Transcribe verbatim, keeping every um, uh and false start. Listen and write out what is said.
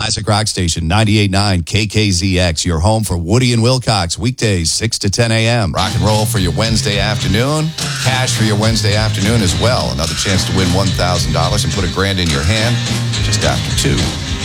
Classic Rock Station, ninety-eight point nine K K Z X, your home for Woody and Wilcox, weekdays, six to ten a.m. Rock and roll for your Wednesday afternoon, cash for your Wednesday afternoon as well. Another chance to win one thousand dollars and put a grand in your hand just after two.